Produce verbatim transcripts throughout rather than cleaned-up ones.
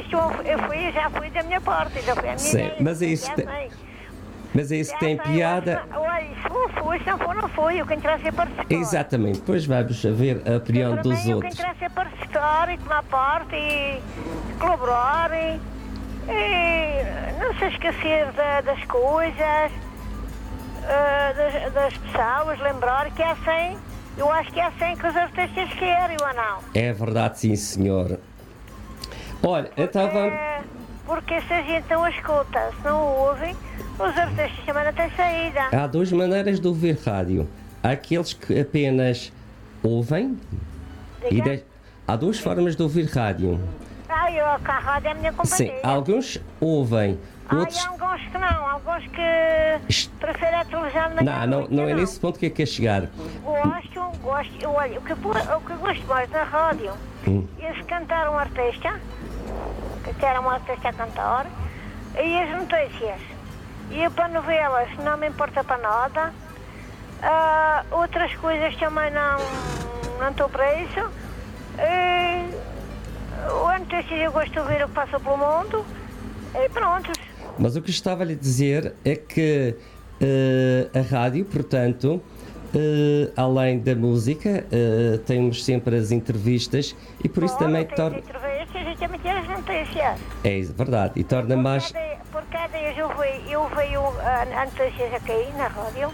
isto eu fui, já fui da minha porta, já fui a minha Sim, ideia, mas é isso já que- sei. Mas é isso que tem Já sei, piada. eu acho- Olha, se não foi, se não for, não foi. O que interessa é participar. Exatamente, depois vamos ver a opinião Para dos mim, outros. O que interessa é participar e tomar parte e colaborar e, e não se esquecer da- das coisas, ah, das, das pessoas, lembrar que é assim, eu acho que é assim que os artistas querem, ou não? É verdade, sim, senhor. Olha, então vamos. É, porque se a gente não escuta, se não ouve, os artistas também não têm saída. Há duas maneiras de ouvir rádio. Há aqueles que apenas ouvem e Diga? de- há duas formas de ouvir rádio. Ah, eu, a rádio é a minha companhia. Sim, alguns ouvem, Ah, outros. e há alguns que não, alguns que Est- preferem a televisão de manhã. Não, não, não é nesse ponto que é que é chegar. Gosto, gosto, eu, olha, o que, eu- o que eu gosto mais da rádio Hum. é se cantar um artista, que quer um artista a cantar, e as notícias. E para novelas não me importa para nada. Ah, outras coisas também não, não estou para isso. E, o notícias eu gosto de ouvir o que passa pelo mundo. E pronto. Mas o que estava a lhe dizer é que eh, a rádio, portanto, eh, além da música, eh, temos sempre as entrevistas e por isso também tem torna. entrevistas e também tem as notícias. É verdade, e torna mais. Por cada vez eu vi, eu vi o- a, a notícias aqui na rádio,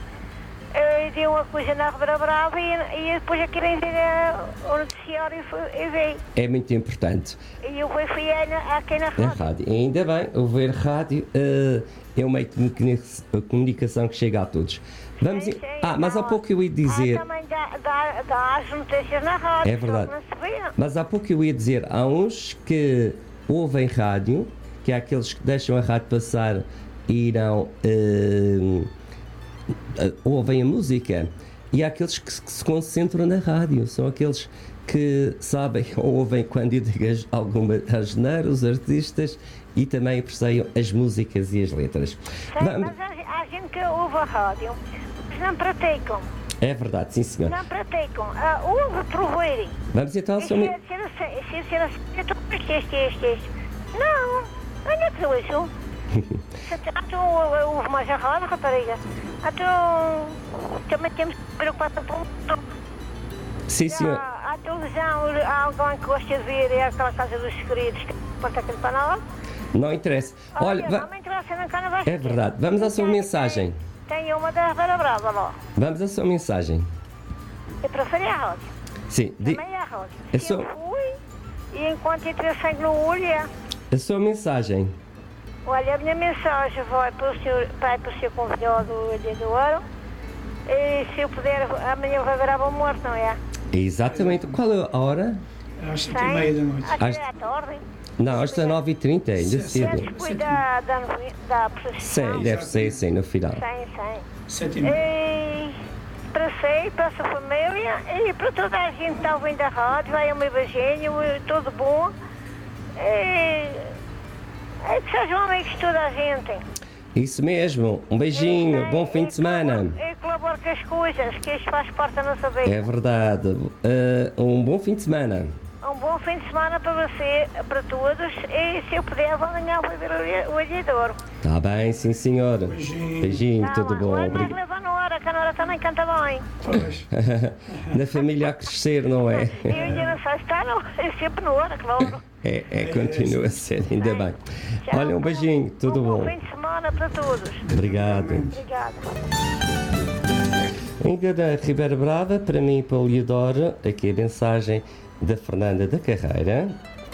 e deu uma coisa na Ribeira Brava e, e depois aqui nem ver o noticiário e, fui- e vi. É muito importante. E eu fui, fui aí na- aqui na A rádio. rádio. E ainda bem, ouvir rádio eh, é um meio de comuni- comunicação que chega a todos. Vamos. Sim, em- sim, Ah, mas há não, pouco eu ia dizer. Ah, também dá, dá, dá as notícias na rádio. É verdade. só que Não se vê. Mas há pouco eu ia dizer, há uns que ouvem rádio, que há aqueles que deixam a rádio passar e não eh, eh, ouvem a música. E há aqueles que se, que se concentram na rádio, são aqueles que sabem ou ouvem quando eu digo as- alguma asneira, os artistas, e também apreciam as músicas e as letras. Sim, Vamos- mas há, há gente que ouve a rádio, mas não praticam. É verdade, sim senhor. Não praticam. Ah, ouve por ouvirem. Vamos então ao seu... Se mi- ser assim, se ser assim, eu estou este, este, este, este. Não, olha que eu isso. Ah, tu ouve mais a rádio, rapariga. Ah, tu também temos que ver o que passa por mundo. Sim senhor. Há a televisão, há alguém que gosta de ver, é aquela casa dos segredos que porta aquele canal. Não interessa. Olha, va- não me interessa, não cá não vai é verdade. Vamos à sua mensagem. Tem uma da Ribeira Brava lá. Vamos à sua mensagem. Eu preferi a rádio. Sim, di- Também é a rádio. Eu Eu sou- fui e enquanto eu tiver sangue no olho, a sua mensagem. olha, a minha mensagem vai para o senhor, vai para o senhor convidado do Ilha do Ouro. E se eu puder, amanhã vai virar bom morto, não é? Exatamente. Qual é a hora? Às sete e meia da noite. Acho Às- que é à tarde. Não, às dezenove e trinta, ainda Sim, É cedo. depois da, da, da procissão. Sim, deve ser sim, no final. Sim, sim. Sete e meia. E para si, para a sua família e para toda a gente que está ouvindo a rádio, vai o meu beijinho, e tudo bom. E, e que sejam amigos de toda a gente. Isso mesmo. Um beijinho, E- bom fim de e semana. colaboro- E colaboro com as coisas, que isto faz parte da nossa vida. É verdade. Eh, um bom fim de semana. Um bom fim de semana para você, para todos. E se eu puder, amanhã vou ver o Olhador. Está bem, sim senhor. Beijinho. Beijinho, tudo bom. Mas Obrigado. leva na hora, que a Nora também canta bem. Pois. Na família a crescer, não é? E eu ainda não sei se está, não. É sempre na hora, claro. É, é, continua a ser, ainda bem. Tchau. Olha, um beijinho, tudo um bom. bom fim de semana para todos. Obrigado. Obrigada. Ainda da Ribeira Brava, para mim e para o Leodoro, aqui a mensagem da Fernanda da Carreira.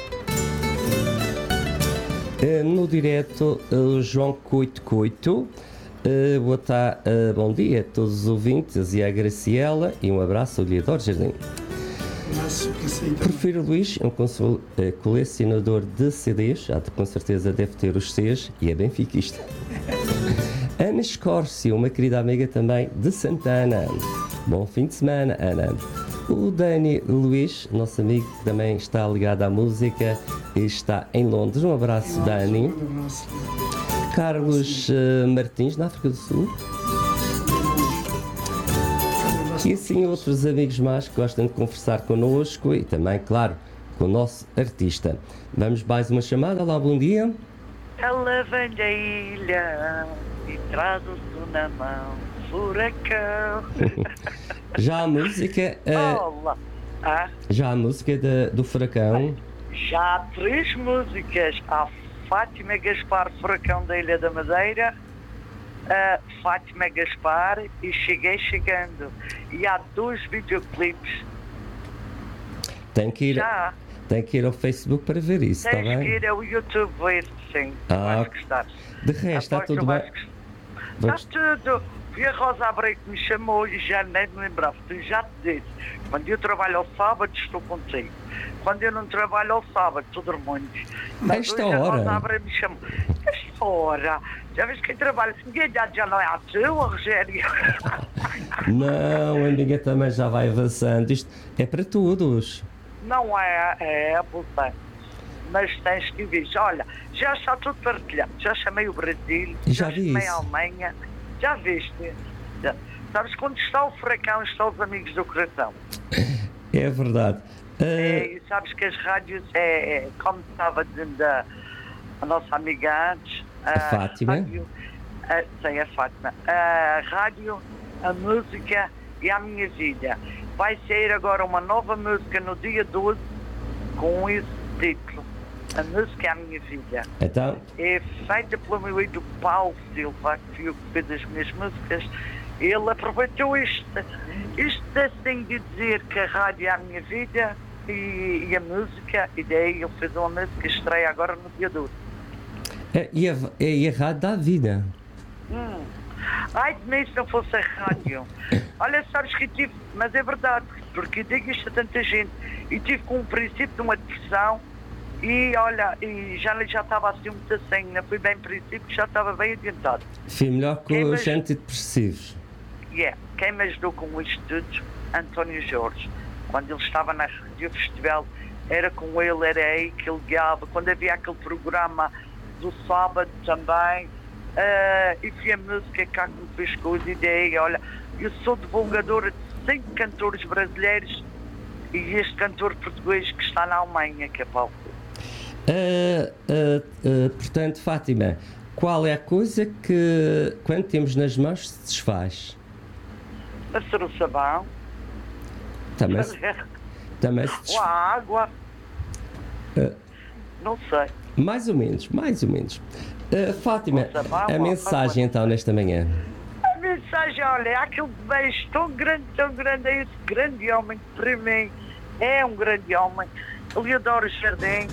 Eh, No direto, eh, o João Coito Coito. Eh, boa ta- eh, bom dia a todos os ouvintes e à Graciela e um abraço ao Leodoro Jardim. Abraço para si também. Prefiro Luís, um console- eh, colecionador de C Ds, já de- com certeza deve ter os Cs e é benfiquista. Ana Escórcio, uma querida amiga também de Santana. Bom fim de semana, Ana. O Dani Luís, nosso amigo que também está ligado à música e está em Londres. Um abraço, Dani. Um abraço. Carlos eh, Martins, na África do Sul. Um abraço. E assim outros amigos mais que gostam de conversar connosco e também, claro, com o nosso artista. Vamos mais uma chamada. Olá, bom dia. Ela vem da ilha e traz o sul na mão, furacão. Já a música, uh, Olá. Ah, já a música de- do Furacão. já há três músicas. Há Fátima Gaspar, Furacão da Ilha da Madeira, a Fátima Gaspar e Cheguei Chegando. E há dois videoclipes. Tem que ir, Já tem que ir ao Facebook para ver isso, está tens que bem? ir ao YouTube ver, sim. Ah, vais ok. gostar. De resto, está Aposto que tudo vais bem. gostar. Vamos- Está tudo. Fui a Rosa Abreu que me chamou e já nem me lembrava. Tu já te disse. Quando eu trabalho ao sábado, estou contigo. Quando eu não trabalho ao sábado, estou dormindo. A esta Hoje a hora? Rosa Abreu me chamou. Esta hora? Já vês quem trabalha? Minha idade já não é a tua, Rogério. Não, a minha também já vai avançando. Isto é para todos. Não é, é, portanto. Mas tens que ver. Olha, já está tudo partilhado. Já chamei o Brasil, Já já, vi chamei isso. a Alemanha. Já viste? Já. Sabes, quando está o furacão, estão os amigos do coração. É verdade. É, Uh, e sabes que as rádios, é, é, como estava dizendo a, a nossa amiga antes, a, Fátima? Rádio, a, sim, a Fátima, a rádio, a música e a minha vida. Vai sair agora uma nova música no dia doze com esse título. A música é a minha vida. então, É feita pelo meu amigo Paulo Silva, que foi o que fez as minhas músicas. Ele aproveitou isto, isto assim de dizer que a rádio é a minha vida e, e a música, e daí ele fez uma música que estreia agora no dia doze. é, e, a, e a rádio dá vida. Hum. Ai de mim se não fosse a rádio. Olha, sabes que eu tive, mas é verdade, porque eu digo isto a tanta gente, e tive com um princípio de uma depressão. E olha, e já, já estava assim muito assim, não fui bem princípio, já estava bem adiantado. Fui melhor que Quem os mais- antidepressivos. Yeah. Quem me ajudou com o estudo, António Jorge. Quando ele estava na Rádio Festival, era com ele, era aí que ele guiava. Quando havia aquele programa do sábado também, uh, e foi a música cá que me fez com as ideias. Olha, eu sou divulgadora de cinco cantores brasileiros e este cantor português que está na Alemanha, que é Paulo. Uh, uh, uh, portanto, Fátima, qual é a coisa que, quando temos nas mãos, se desfaz? A ser o sabão, Também, se- também se ou desfaz. a água, Uh, não sei. mais ou menos, mais ou menos. Uh, Fátima, O sabão, a a mensagem água. então nesta manhã. A mensagem, olha, é aquele beijo tão grande, tão grande, é esse grande homem que para mim é um grande homem. Eu adoro o jardim.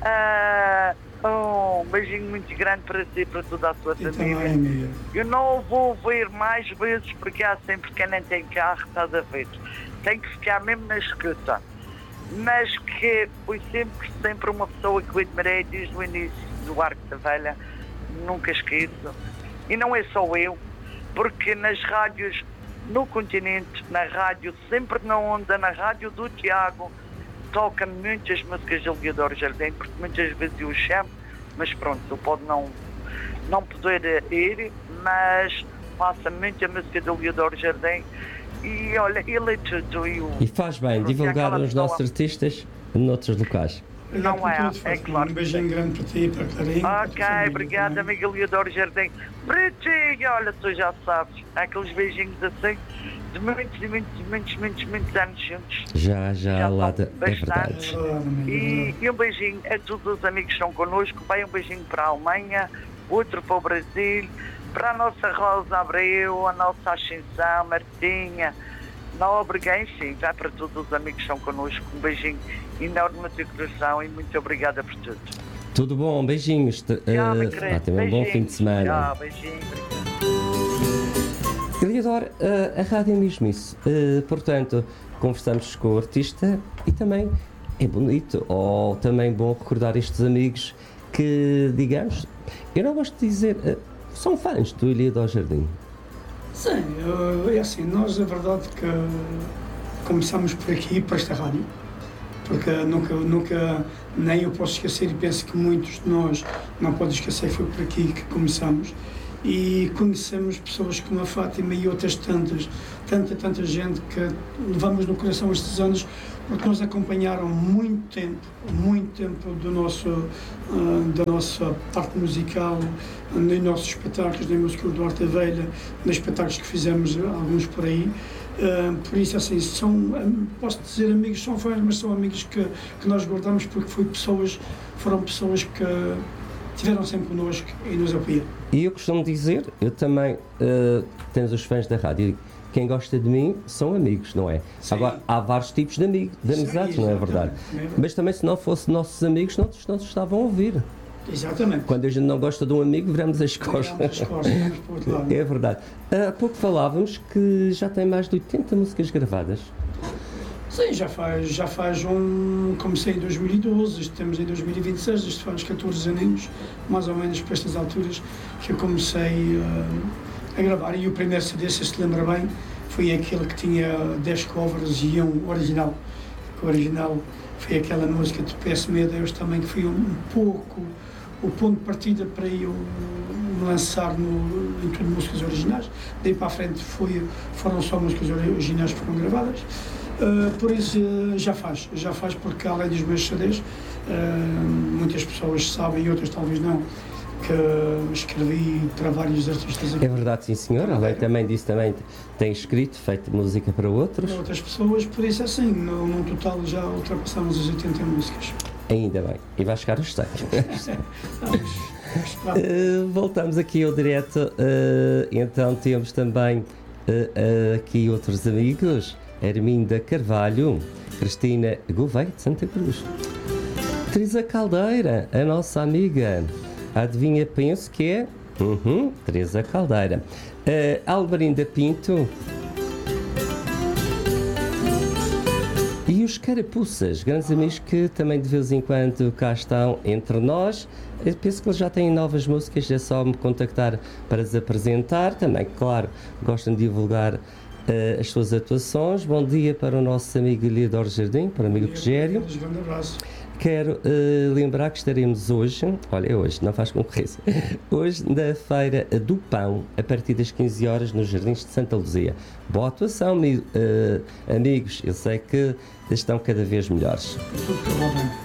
Ah, um beijinho muito grande para ti e para toda a tua E família. também, amiga. Eu não o vou ver mais vezes porque há sempre quem nem tem carro, estás a ver. Tem que ficar mesmo na escuta. Mas que foi sempre, sempre uma pessoa que eu admirei desde o início do Arco da Velha. Nunca esqueço. E não é só eu, porque nas rádios no continente, na rádio sempre na onda, na rádio do Tiago, toca muitas músicas de Leodoro Jardim, porque muitas vezes eu o chamo, mas pronto, ele pode não, não poder ir, mas passa muita música de Leodoro Jardim e olha, ele é tudo. E, o, E faz bem pronto, é divulgar aquela os nossos pessoa- artistas noutros locais. Obrigado Não por é, tudo, é Fátima. claro Um que beijinho sim. grande para ti, para a Clarinha. para a tua Ok, família obrigada, também. amiga Leodoro Jardim. Para ti, olha, tu já sabes, aqueles beijinhos assim, de muitos e muitos, muitos, muitos, muitos anos juntos. Já, já, Já lá, são de- é bastantes. verdade. É verdade, amiga, é E, verdade. e um beijinho a todos os amigos que estão connosco. Vai um beijinho para a Alemanha, outro para o Brasil, para a nossa Rosa Abreu, a nossa Ascensão, Martinha, Nóbrega, enfim, vai para todos os amigos que estão connosco. Um beijinho enorme no teu coração e muito obrigada por tudo. Tudo bom, beijinhos. Tchau, Uh, meu querido. Fátima, um bom fim de Beijinhos. semana. Tchau, beijinho, obrigada. Eleodoro, uh, a rádio é mesmo isso. Uh, portanto, conversamos com o artista e também é bonito, ou também bom recordar estes amigos que, digamos, eu não gosto de dizer, uh, são fãs do Eleodoro Jardim. Sim, eu- é assim, nós a verdade que começamos por aqui, para esta rádio, porque nunca, nunca, nem eu posso esquecer e penso que muitos de nós não podem esquecer, foi por aqui que começamos e conhecemos pessoas como a Fátima e outras tantas, tanta, tanta gente que levamos no coração estes anos porque nos acompanharam muito tempo, muito tempo do nosso, uh, da nossa parte musical, nos nossos espetáculos, na música do Duarte Velha, nos espetáculos que fizemos, alguns por aí. Uh, por isso, assim, são, posso dizer amigos, são fãs, mas são amigos que, que nós guardamos porque foi pessoas, foram pessoas que estiveram sempre connosco e nos apoiam. E eu costumo dizer, eu também, uh, temos os fãs da rádio, quem gosta de mim são amigos, não é? Sim. Agora, há vários tipos de amigos, de amizades, não é verdade? É verdade? Mas também, se não fossem nossos amigos, não, não nos estavam a ouvir. Exatamente. Quando a gente não gosta de um amigo, viramos as costas. Viramos as costas, vamos para o outro lado. É verdade. Há pouco falávamos que já tem mais de oitenta músicas gravadas. Sim, já faz, já faz um... Comecei em dois mil e doze, estamos em dois mil e vinte e seis, isto faz catorze aninhos, mais ou menos por estas alturas, que eu comecei uh, a gravar. E o primeiro C D, se se lembra bem, foi aquele que tinha dez covers e um original. O original foi aquela música de Peço-me a Deus também, que foi um, um pouco o ponto de partida para eu me lançar no, em tudo músicas originais. Daí para a frente foi, foram só músicas originais que foram gravadas. Uh, por isso uh, já faz, já faz porque além dos meus C Ds, uh, muitas pessoas sabem e outras talvez não, que escrevi para vários artistas. É verdade, sim senhor, além também disso também tem escrito, feito música para outros. Para outras pessoas, por isso assim, no, no total já ultrapassamos as oitenta músicas. Ainda bem, e vai chegar aos cem. uh, voltamos aqui ao direto, uh, então temos também uh, uh, aqui outros amigos. Herminda Carvalho, Cristina Gouveia de Santa Cruz, Teresa Caldeira, a nossa amiga, adivinha, penso que é uhum, Teresa Caldeira, uh, Alvarinda Pinto e os Carapuças, grandes amigos que também de vez em quando cá estão entre nós. Eu penso que eles já têm novas músicas, é só me contactar para as apresentar. Também, claro, gostam de divulgar uh, as suas atuações. Bom dia para o nosso amigo Eliador Jardim, para o amigo Rogério. Um abraço. Quero uh, lembrar que estaremos hoje, olha, é hoje, não faz concorrência, hoje na Feira do Pão, a partir das quinze horas, nos Jardins de Santa Luzia. Boa atuação, uh, amigos, eu sei que estão cada vez melhores. Tudo que vou bem.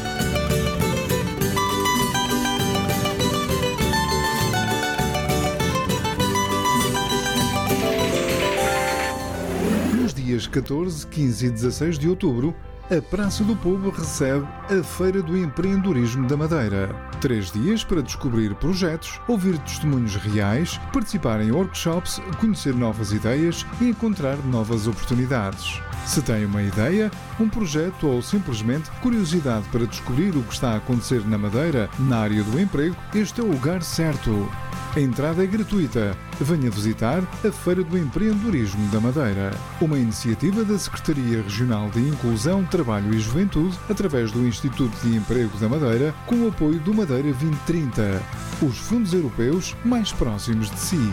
Nos dias catorze, quinze e dezasseis de outubro, a Praça do Povo recebe a Feira do Empreendedorismo da Madeira. Três dias para descobrir projetos, ouvir testemunhos reais, participar em workshops, conhecer novas ideias e encontrar novas oportunidades. Se tem uma ideia, um projeto ou simplesmente curiosidade para descobrir o que está a acontecer na Madeira, na área do emprego, este é o lugar certo. A entrada é gratuita. Venha visitar a Feira do Empreendedorismo da Madeira, uma iniciativa da Secretaria Regional de Inclusão, Trabalho e Juventude, através do Instituto de Emprego da Madeira, com o apoio do Madeira vinte trinta, os fundos europeus mais próximos de si.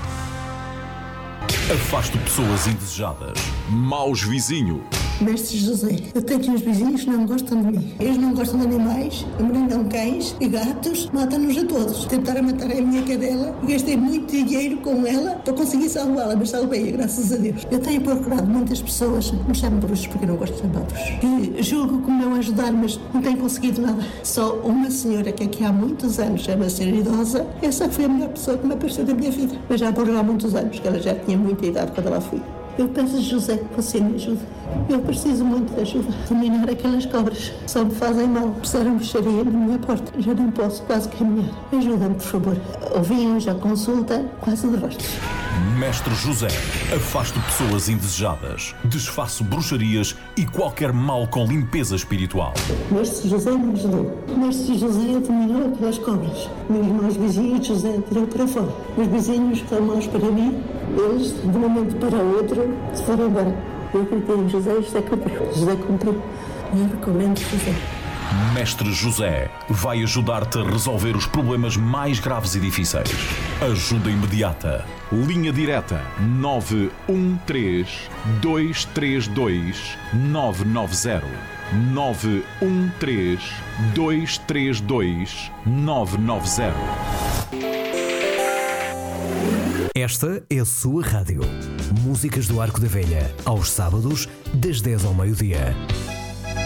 Afasto pessoas indesejadas. Maus vizinhos. Mestre José, eu tenho aqui uns vizinhos que não gostam de mim. Eles não gostam de animais, amarendam cães e gatos, matam-nos a todos. Tentaram matar a minha cadela e gastei muito dinheiro com ela para conseguir salvá-la, mas salvei-a, graças a Deus. Eu tenho procurado muitas pessoas, me chamam bruxos porque eu não gosto de chamados, que julgo que me vão ajudar, mas não tenho conseguido nada. Só uma senhora que aqui há muitos anos, chama-se senhora idosa, essa foi a melhor pessoa que me apareceu da minha vida. Mas já por há muitos anos, que ela já tinha muita idade quando ela fui. Eu peço a José que você me ajude. Eu preciso muito de ajuda. Dominar aquelas cobras. Só me fazem mal. Puseram bruxaria na minha porta. Já não posso quase caminhar. Ajuda-me, por favor. Ouvi hoje a consulta, quase de rostos. Mestre José, afasto pessoas indesejadas, desfaço bruxarias e qualquer mal com limpeza espiritual. Mestre José me ajudou. Mestre José dominou aquelas cobras. Meus irmãos vizinhos, José tirou para fora. Os vizinhos são maus para mim. Eles, de um momento para o outro, se foram embora. Eu acreditei em José e José cumpriu. José cumpriu. Eu recomendo José. Mestre José vai ajudar-te a resolver os problemas mais graves e difíceis. Ajuda imediata. Linha direta nove um três, dois três dois, nove nove zero. nove um três, dois três dois, nove nove zero. Esta é a sua rádio. Músicas do Arco da Velha, aos sábados, das dez ao meio-dia.